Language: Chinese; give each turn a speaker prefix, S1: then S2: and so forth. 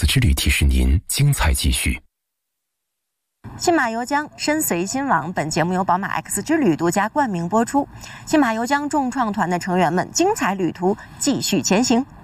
S1: X 之旅提示您精彩继续。
S2: 信马由缰，身随心往。本节目由宝马 X 之旅独家冠名播出。信马由缰众创团的成员们，精彩旅途继续前行。